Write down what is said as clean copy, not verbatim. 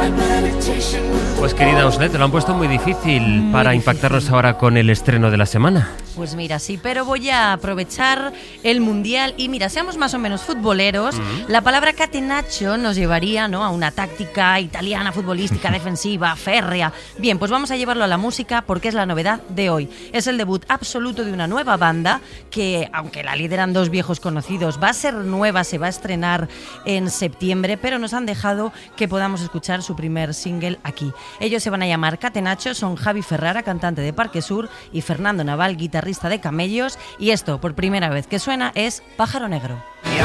Pues querida Oslet, te lo han puesto muy difícil para impactarnos ahora con el estreno de la semana. Pues mira, sí, pero voy a aprovechar el Mundial y mira, seamos más o menos futboleros, la palabra catenaccio nos llevaría, ¿no?, a una táctica italiana futbolística defensiva, férrea. Bien, pues vamos a llevarlo a la música porque es la novedad de hoy. Es el debut absoluto de una nueva banda que, aunque la lideran dos viejos conocidos, va a ser nueva, se va a estrenar en septiembre, pero nos han dejado que podamos escuchar su primer single aquí. Ellos se van a llamar Catenaccio, son Javi Ferrara, cantante de Parque Sur, y Fernando Naval, guitarrista de Camellos, y esto, por primera vez que suena, es Pájaro Negro. Y